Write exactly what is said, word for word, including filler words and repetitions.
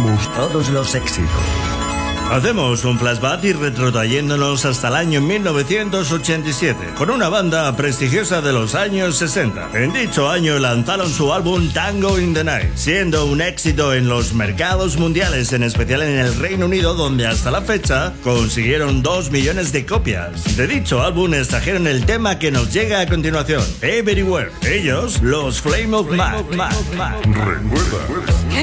Repasamos todos los éxitos. Hacemos un flashback y retrotrayéndonos hasta el año mil novecientos ochenta y siete, con una banda prestigiosa de los años sesenta. En dicho año lanzaron su álbum Tango in the Night, siendo un éxito en los mercados mundiales, en especial en el Reino Unido, donde hasta la fecha consiguieron dos millones de copias. De dicho álbum extrajeron el tema que nos llega a continuación, Everywhere. Ellos, los Flame of Mac. Recuerda